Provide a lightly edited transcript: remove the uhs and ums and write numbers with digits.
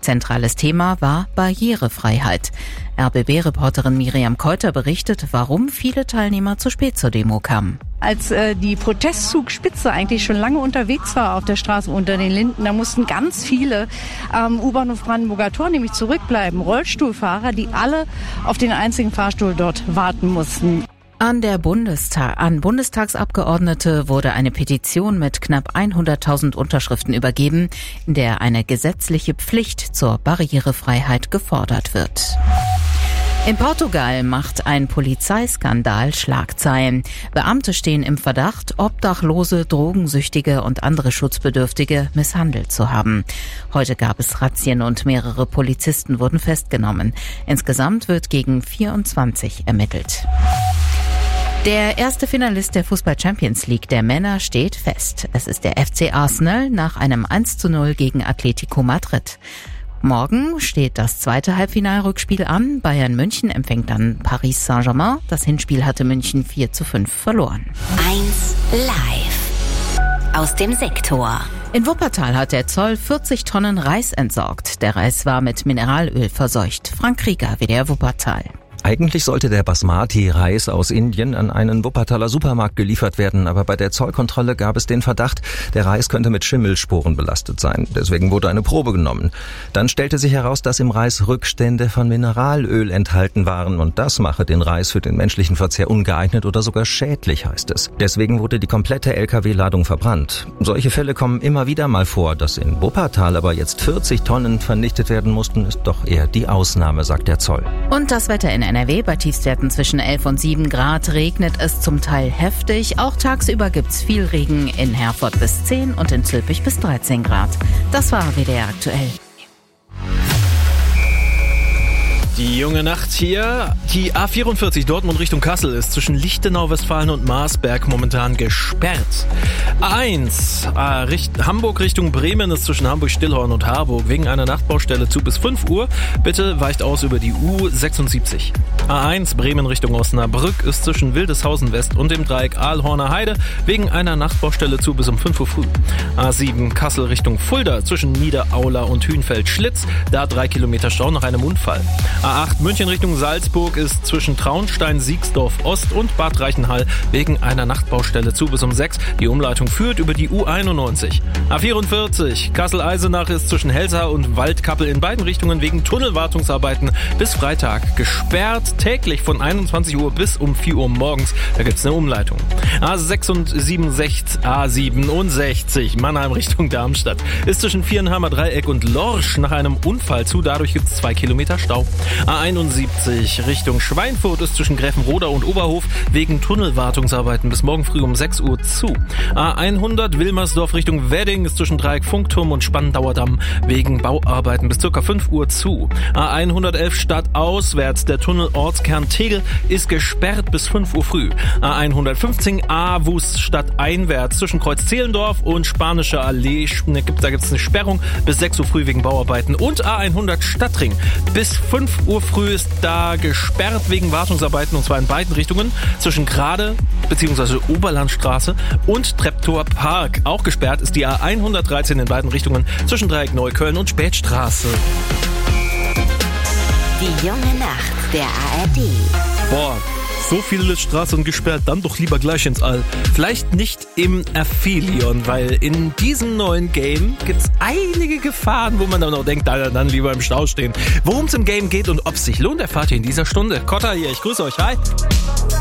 Zentrales Thema war Barrierefreiheit. RBB-Reporterin Miriam Keuter berichtet, warum viele Teilnehmer zu spät zur Demo kamen. Als die Protestzugspitze eigentlich schon lange unterwegs war auf der Straße unter den Linden, da mussten ganz viele am U-Bahnhof Brandenburger Tor nämlich zurückbleiben. Rollstuhlfahrer, die alle auf den einzigen Fahrstuhl dort warten mussten. An Bundestagsabgeordnete wurde eine Petition mit knapp 100.000 Unterschriften übergeben, in der eine gesetzliche Pflicht zur Barrierefreiheit gefordert wird. In Portugal macht ein Polizeiskandal Schlagzeilen. Beamte stehen im Verdacht, Obdachlose, Drogensüchtige und andere Schutzbedürftige misshandelt zu haben. Heute gab es Razzien und mehrere Polizisten wurden festgenommen. Insgesamt wird gegen 24 ermittelt. Der erste Finalist der Fußball-Champions League der Männer steht fest. Es ist der FC Arsenal nach einem 1:0 gegen Atletico Madrid. Morgen steht das zweite Halbfinalrückspiel an. Bayern München empfängt dann Paris Saint-Germain. Das Hinspiel hatte München 4:5 verloren. 1 Live aus dem Sektor. In Wuppertal hat der Zoll 40 Tonnen Reis entsorgt. Der Reis war mit Mineralöl verseucht. Frank Krieger, WDR Wuppertal. Eigentlich sollte der Basmati-Reis aus Indien an einen Wuppertaler Supermarkt geliefert werden, aber bei der Zollkontrolle gab es den Verdacht, der Reis könnte mit Schimmelsporen belastet sein. Deswegen wurde eine Probe genommen. Dann stellte sich heraus, dass im Reis Rückstände von Mineralöl enthalten waren und das mache den Reis für den menschlichen Verzehr ungeeignet oder sogar schädlich, heißt es. Deswegen wurde die komplette LKW-Ladung verbrannt. Solche Fälle kommen immer wieder mal vor. Dass in Wuppertal aber jetzt 40 Tonnen vernichtet werden mussten, ist doch eher die Ausnahme, sagt der Zoll. Und das Wetter in NRW bei Tiefstwerten zwischen 11 und 7 Grad regnet es zum Teil heftig. Auch tagsüber gibt's viel Regen, in Herford bis 10 und in Zülpich bis 13 Grad. Das war WDR aktuell. Die junge Nacht hier. Die A44 Dortmund Richtung Kassel ist zwischen Lichtenau, Westfalen und Marsberg momentan gesperrt. A1 Hamburg Richtung Bremen ist zwischen Hamburg-Stillhorn und Harburg wegen einer Nachtbaustelle zu bis 5 Uhr. Bitte weicht aus über die U76. A1 Bremen Richtung Osnabrück ist zwischen Wildeshausen West und dem Dreieck Aalhorner Heide wegen einer Nachtbaustelle zu bis um 5 Uhr früh. A7 Kassel Richtung Fulda zwischen Niederaula und Hühnfeld-Schlitz, da 3 Kilometer Stau nach einem Unfall. A8 München Richtung Salzburg ist zwischen Traunstein, Siegsdorf Ost und Bad Reichenhall wegen einer Nachtbaustelle zu bis um 6. Die Umleitung führt über die U91. A44 Kassel-Eisenach ist zwischen Helsa und Waldkappel in beiden Richtungen wegen Tunnelwartungsarbeiten bis Freitag gesperrt. Täglich von 21 Uhr bis um 4 Uhr morgens. Da gibt es eine Umleitung. A67 Mannheim Richtung Darmstadt ist zwischen Vierenheimer Dreieck und Lorsch nach einem Unfall zu. Dadurch gibt es 2 Kilometer Stau. A71 Richtung Schweinfurt ist zwischen Gräfenroda und Oberhof wegen Tunnelwartungsarbeiten bis morgen früh um 6 Uhr zu. A100 Wilmersdorf Richtung Wedding ist zwischen Dreieck Funkturm und Spandauer Damm wegen Bauarbeiten bis ca. 5 Uhr zu. A111 stadtauswärts der Tunnel Ortskern Tegel ist gesperrt bis 5 Uhr früh. A115 Aarhus stadteinwärts zwischen Kreuz Zehlendorf und Spanische Allee, da gibt es eine Sperrung bis 6 Uhr früh wegen Bauarbeiten. Und A100 Stadtring bis 5 Uhr früh ist da gesperrt wegen Wartungsarbeiten und zwar in beiden Richtungen zwischen Grade bzw. Oberlandstraße und Treptower Park. Auch gesperrt ist die A113 in beiden Richtungen zwischen Dreieck Neukölln und Spätstraße. Die junge Nacht der ARD. Boah, so viele Straßen gesperrt, dann doch lieber gleich ins All. Vielleicht nicht im Aphelion, weil in diesem neuen Game gibt's einige Gefahren, wo man dann auch denkt, dann lieber im Stau stehen. Worum es im Game geht und ob es sich lohnt, erfahrt ihr in dieser Stunde. Kotta hier, ich grüße euch, hi.